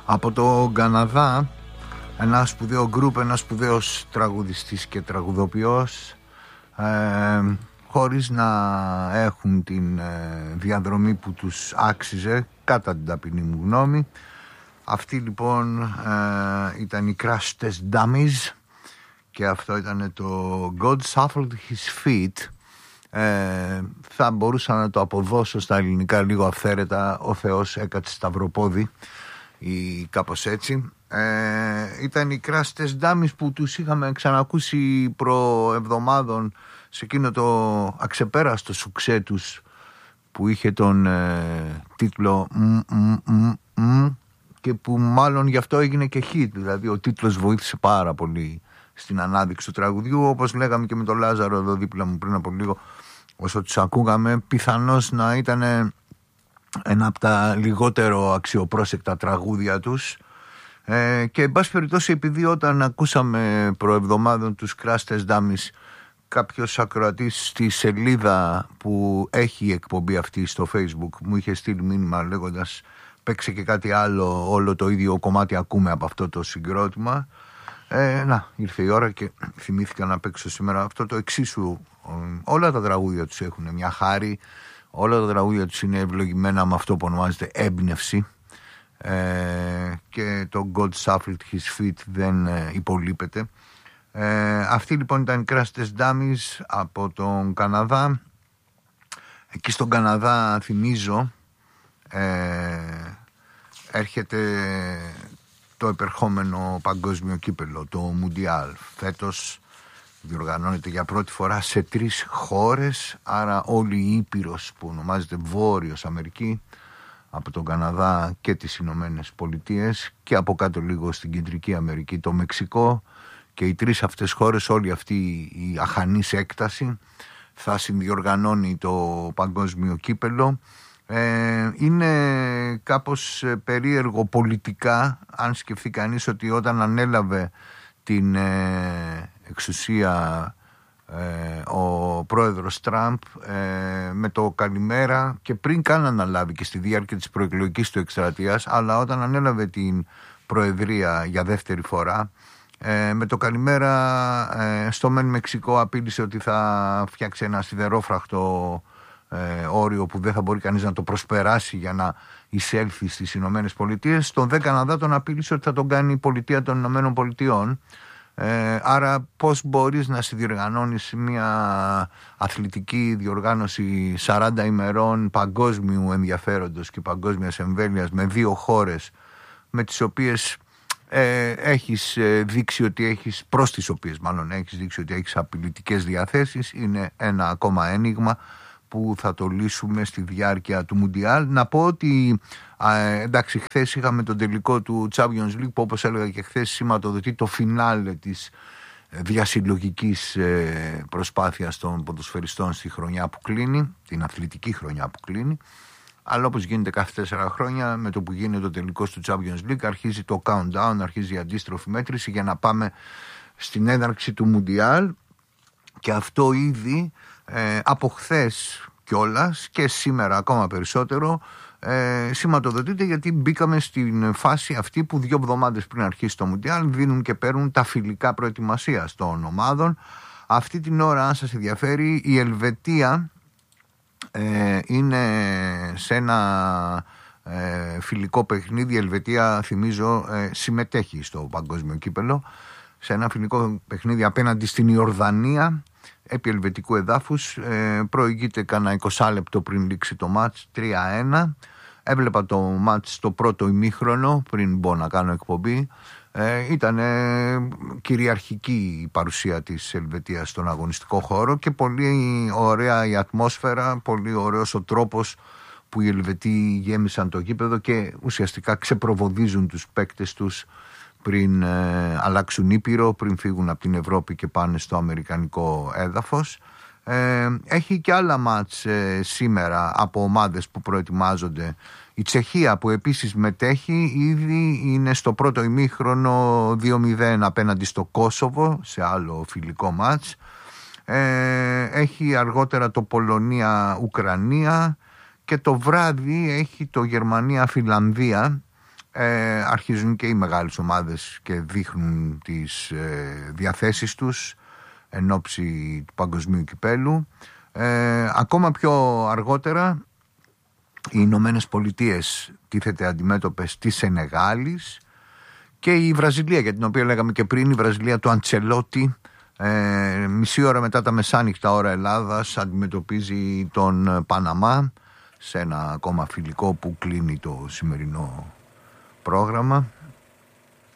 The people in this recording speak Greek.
Από το Καναδά, ένα σπουδαίο γκρουπ, ένας σπουδαίος τραγουδιστής και τραγουδοποιός, χωρίς να έχουν την διαδρομή που τους άξιζε, κατά την ταπεινή μου γνώμη. Αυτοί λοιπόν ήταν οι Crash Test Dummies και αυτό ήταν το God Shuffled His Feet. Θα μπορούσα να το αποδώσω στα ελληνικά λίγο αυθαίρετα, ο Θεός έκατσε σταυροπόδι ή κάπως έτσι. Ήταν οι Crash Test Dummies που τους είχαμε ξανακούσει προεβδομάδων σε εκείνο το αξεπέραστο σουξέ τους που είχε τον τίτλο και που μάλλον γι' αυτό έγινε και hit, δηλαδή ο τίτλος βοήθησε πάρα πολύ στην ανάδειξη του τραγουδιού, όπως λέγαμε και με τον Λάζαρο εδώ δίπλα μου πριν από λίγο, όσο τους ακούγαμε, πιθανώς να ήταν ένα από τα λιγότερο αξιοπρόσεκτα τραγούδια τους. Και εν πάση περιπτώσει, επειδή όταν ακούσαμε προεβδομάδων τους Crash Test Dummies, κάποιος ακροατής στη σελίδα που έχει η εκπομπή αυτή στο Facebook μου είχε στείλει μήνυμα λέγοντας παίξε και κάτι άλλο, όλο το ίδιο κομμάτι ακούμε από αυτό το συγκρότημα. Να, ήρθε η ώρα και θυμήθηκα να παίξω σήμερα αυτό το εξίσου. Όλα τα τραγούδια τους έχουν μια χάρη, όλα τα τραγούδια τους είναι ευλογημένα με αυτό που ονομάζεται έμπνευση, και το God Shuffled His Feet δεν υπολείπεται. Αυτοί λοιπόν ήταν οι Crash Test Dummies από τον Καναδά. Εκεί στον Καναδά, θυμίζω, έρχεται το επερχόμενο παγκόσμιο κύπελλο, το Μουντιάλ. Φέτος διοργανώνεται για πρώτη φορά σε 3 χώρες, άρα όλη η Ήπειρος που ονομάζεται Βόρειος Αμερική, από τον Καναδά και τις Ηνωμένες Πολιτείες, και από κάτω λίγο στην Κεντρική Αμερική το Μεξικό, και οι 3 αυτές χώρες, όλη αυτή η αχανής έκταση θα συνδιοργανώνει το παγκόσμιο κύπελλο. Είναι κάπως περίεργο πολιτικά, αν σκεφτεί κανείς ότι όταν ανέλαβε την εξουσία ο πρόεδρος Τραμπ, με το καλημέρα, και πριν καν αναλάβει και στη διάρκεια της προεκλογικής του εκστρατείας, αλλά όταν ανέλαβε την προεδρία για δεύτερη φορά, με το καλημέρα στο μεν Μεξικό απείλησε ότι θα φτιάξει ένα σιδερόφραχτο όριο που δεν θα μπορεί κανείς να το προσπεράσει για να εισέλθει στις Ηνωμένες Πολιτείες. Στον δε Καναδά τον απείλησε ότι θα τον κάνει η πολιτεία των Ηνωμένων Πολιτειών. Άρα πώς μπορείς να συνδιοργανώνεις μια αθλητική διοργάνωση 40 ημερών παγκόσμιου ενδιαφέροντος και παγκόσμιας εμβέλειας με 2 χώρες με τις οποίες έχεις δείξει ότι έχεις, προς τις οποίες μάλλον έχεις δείξει ότι έχεις απειλητικές διαθέσεις? Είναι ένα ακόμα ένιγμα που θα το λύσουμε στη διάρκεια του Μουντιάλ. Να πω ότι εντάξει, χθες είχαμε τον τελικό του Champions League που, όπως έλεγα και χθες, σηματοδοτεί το φινάλε της διασυλλογικής προσπάθειας των ποδοσφαιριστών στη χρονιά που κλείνει, την αθλητική χρονιά που κλείνει. Αλλά όπως γίνεται κάθε 4 χρόνια, με το που γίνεται το τελικός του Champions League, αρχίζει το countdown, αρχίζει η αντίστροφη μέτρηση για να πάμε στην έναρξη του Μουντιάλ. Και αυτό ήδη από χθες κιόλας και σήμερα ακόμα περισσότερο σηματοδοτείται, γιατί μπήκαμε στην φάση αυτή που 2 εβδομάδες πριν αρχίσει το Μουντιάλ δίνουν και παίρνουν τα φιλικά προετοιμασίας των ομάδων. Αυτή την ώρα, αν σας ενδιαφέρει, η Ελβετία είναι σε ένα φιλικό παιχνίδι. Η Ελβετία, θυμίζω, συμμετέχει στο παγκόσμιο κύπελλο, σε ένα φιλικό παιχνίδι απέναντι στην Ιορδανία επί ελβετικού εδάφους. Προηγείται κανένα 20 λεπτό πριν λήξει το μάτς 3-1. Έβλεπα το μάτς στο πρώτο ημίχρονο πριν μπω να κάνω εκπομπή. Ήταν κυριαρχική η παρουσία της Ελβετίας στον αγωνιστικό χώρο και πολύ ωραία η ατμόσφαιρα, πολύ ωραίος ο τρόπος που οι Ελβετοί γέμισαν το γήπεδο και ουσιαστικά ξεπροβοδίζουν τους παίκτες τους πριν αλλάξουν ήπειρο, πριν φύγουν από την Ευρώπη και πάνε στο αμερικανικό έδαφος. Έχει και άλλα μάτς σήμερα από ομάδες που προετοιμάζονται. Η Τσεχία, που επίσης μετέχει, ήδη είναι στο πρώτο ημίχρονο 2-0 απέναντι στο Κόσοβο, σε άλλο φιλικό μάτς. Έχει αργότερα το Πολωνία-Ουκρανία και το βράδυ έχει το Γερμανία-Φιλανδία, αρχίζουν και οι μεγάλες ομάδες και δείχνουν τις διαθέσεις τους εν ώψη του παγκοσμίου κυπέλου. Ακόμα πιο αργότερα οι Ηνωμένες Πολιτείες τίθεται αντιμέτωπες της Σενεγάλης και η Βραζιλία, για την οποία λέγαμε και πριν, η Βραζιλία του Αντσελότη, μισή ώρα μετά τα μεσάνυχτα ώρα Ελλάδας, αντιμετωπίζει τον Παναμά σε ένα ακόμα φιλικό που κλείνει το σημερινό πρόγραμμα.